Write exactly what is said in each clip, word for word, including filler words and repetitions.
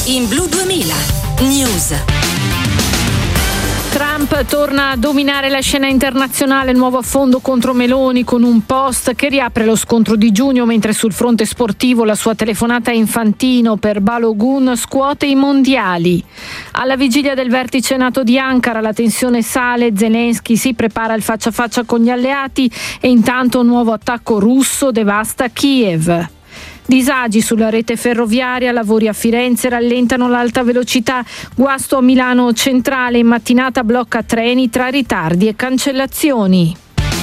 in Blu duemila News. Trump torna a dominare la scena internazionale, nuovo affondo contro Meloni con un post che riapre lo scontro di giugno, mentre sul fronte sportivo la sua telefonata a Infantino per Balogun scuote i mondiali. Alla vigilia del vertice NATO di Ankara la tensione sale, Zelensky si prepara al faccia a faccia con gli alleati e intanto un nuovo attacco russo devasta Kiev. Disagi sulla rete ferroviaria, lavori a Firenze rallentano l'alta velocità, guasto a Milano Centrale, in mattinata blocca treni tra ritardi e cancellazioni.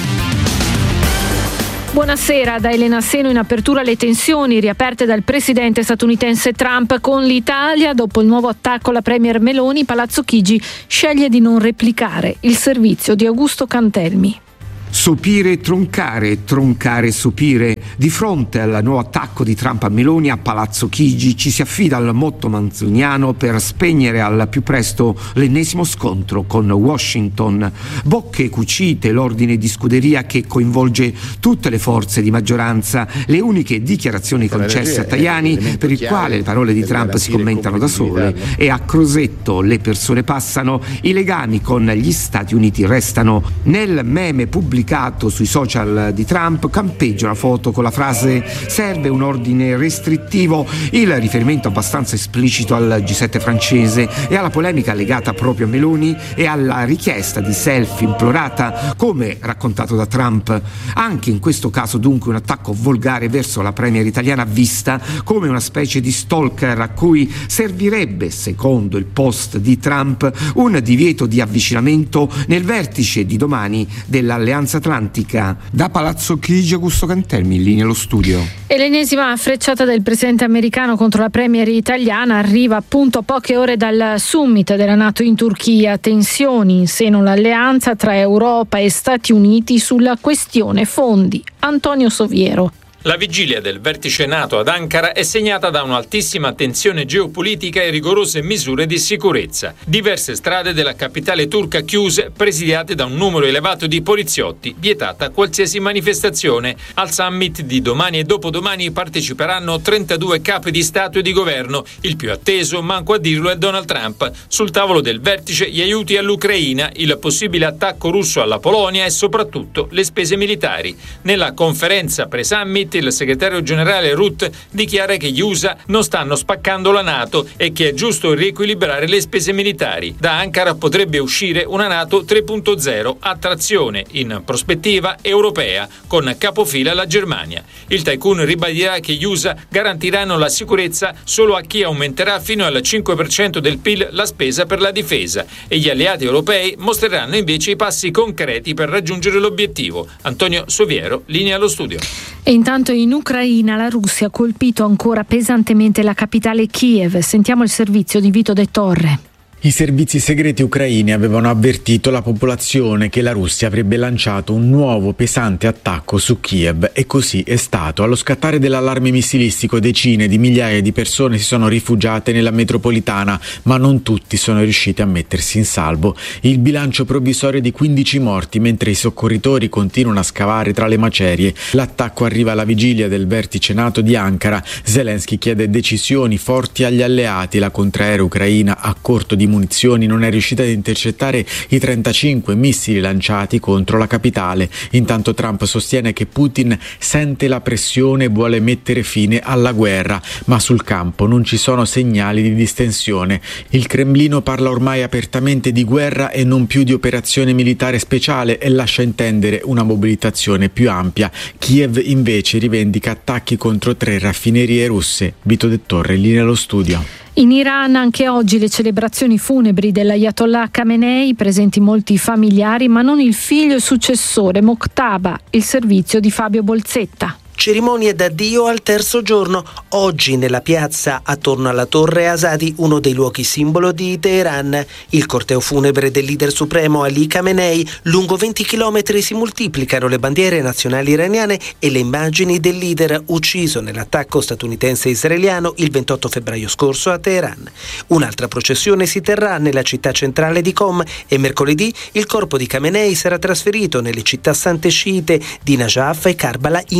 Buonasera, da Elena Seno. In apertura le tensioni riaperte dal presidente statunitense Trump con l'Italia. Dopo il nuovo attacco alla premier Meloni, Palazzo Chigi sceglie di non replicare. Il servizio di Augusto Cantelmi. Sopire e troncare, troncare e sopire. Di fronte al nuovo attacco di Trump a Meloni, a Palazzo Chigi ci si affida al motto manzoniano per spegnere al più presto l'ennesimo scontro con Washington. Bocche cucite, l'ordine di scuderia che coinvolge tutte le forze di maggioranza, le uniche dichiarazioni concesse a Tajani, per il quale le parole di Trump si commentano da sole, e a Crosetto le persone passano, i legami con gli Stati Uniti restano. Nel meme pubblicato sui social di Trump campeggia una foto con la frase "serve un ordine restrittivo", il riferimento abbastanza esplicito al G sette francese e alla polemica legata proprio a Meloni e alla richiesta di selfie implorata, come raccontato da Trump. Anche in questo caso dunque un attacco volgare verso la premier italiana vista come una specie di stalker a cui servirebbe, secondo il post di Trump, un divieto di avvicinamento nel vertice di domani dell'Alleanza Atlantica. Da Palazzo Chigi, Augusto Cantelmi, in linea allo studio. E l'ennesima frecciata del presidente americano contro la premier italiana arriva appunto a poche ore dal summit della NATO in Turchia. Tensioni in seno all'alleanza tra Europa e Stati Uniti sulla questione fondi. Antonio Soviero. La vigilia del vertice NATO ad Ankara è segnata da un'altissima tensione geopolitica e rigorose misure di sicurezza. Diverse strade della capitale turca chiuse, presidiate da un numero elevato di poliziotti, vietata qualsiasi manifestazione. Al summit di domani e dopodomani parteciperanno trentadue capi di Stato e di governo. Il più atteso, manco a dirlo, è Donald Trump. Sul tavolo del vertice gli aiuti all'Ucraina, il possibile attacco russo alla Polonia e soprattutto le spese militari. Nella conferenza pre-summit il segretario generale Rutte dichiara che gli U S A non stanno spaccando la NATO e che è giusto riequilibrare le spese militari. Da Ankara potrebbe uscire una NATO tre punto zero a trazione, in prospettiva europea, con capofila la Germania. Il tycoon ribadirà che gli U S A garantiranno la sicurezza solo a chi aumenterà fino al cinque per cento del P I L la spesa per la difesa, e gli alleati europei mostreranno invece i passi concreti per raggiungere l'obiettivo. Antonio Soviero, linea allo studio. E intanto in Ucraina la Russia ha colpito ancora pesantemente la capitale Kiev. Sentiamo il servizio di Vito De Torre. I servizi segreti ucraini avevano avvertito la popolazione che la Russia avrebbe lanciato un nuovo pesante attacco su Kiev, e così è stato. Allo scattare dell'allarme missilistico decine di migliaia di persone si sono rifugiate nella metropolitana, ma non tutti sono riusciti a mettersi in salvo. Il bilancio provvisorio di quindici morti, mentre i soccorritori continuano a scavare tra le macerie. L'attacco arriva alla vigilia del vertice NATO di Ankara. Zelensky chiede decisioni forti agli alleati. La contraerea ucraina, a corto di munizioni, non è riuscita ad intercettare i trentacinque missili lanciati contro la capitale. Intanto Trump sostiene che Putin sente la pressione e vuole mettere fine alla guerra, ma sul campo non ci sono segnali di distensione. Il Cremlino parla ormai apertamente di guerra e non più di operazione militare speciale, e lascia intendere una mobilitazione più ampia. Kiev invece rivendica attacchi contro tre raffinerie russe. Vito De Torre, in linea allo studio. In Iran anche oggi le celebrazioni funebri dell'Ayatollah Khamenei, presenti molti familiari ma non il figlio e successore Mojtaba. Il servizio di Fabio Bolzetta. Cerimonie d'addio al terzo giorno, oggi nella piazza attorno alla Torre Asadi, uno dei luoghi simbolo di Teheran. Il corteo funebre del leader supremo Ali Khamenei, lungo venti chilometri si moltiplicano le bandiere nazionali iraniane e le immagini del leader ucciso nell'attacco statunitense-israeliano il ventotto febbraio scorso a Teheran. Un'altra processione si terrà nella città centrale di Qom e mercoledì il corpo di Khamenei sarà trasferito nelle città sante sciite di Najaf e Karbala in Iraq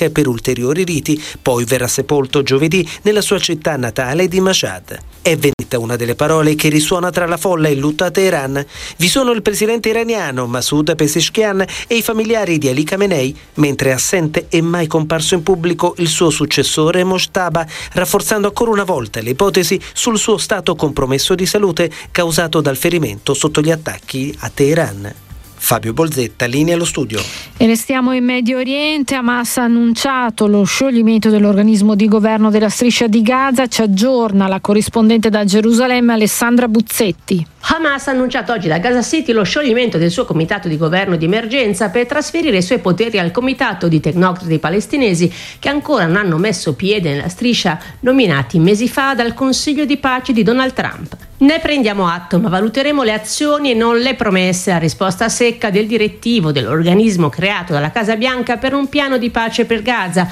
Israele per ulteriori riti, poi verrà sepolto giovedì nella sua città natale di Mashhad. È venuta una delle parole che risuona tra la folla in lutto a Teheran. Vi sono il presidente iraniano Masoud Pezeshkian e i familiari di Ali Khamenei, mentre assente è mai comparso in pubblico il suo successore Mojtaba, rafforzando ancora una volta le ipotesi sul suo stato compromesso di salute causato dal ferimento sotto gli attacchi a Teheran. Fabio Bolzetta, linea allo studio. E restiamo in Medio Oriente. Hamas ha annunciato lo scioglimento dell'organismo di governo della striscia di Gaza. Ci aggiorna la corrispondente da Gerusalemme Alessandra Buzzetti. Hamas ha annunciato oggi da Gaza City lo scioglimento del suo comitato di governo di emergenza per trasferire i suoi poteri al comitato di tecnocrati palestinesi che ancora non hanno messo piede nella striscia, nominati mesi fa dal Consiglio di pace di Donald Trump. Ne prendiamo atto, ma valuteremo le azioni e non le promesse, a risposta secca del direttivo dell'organismo creato dalla Casa Bianca per un piano di pace per Gaza,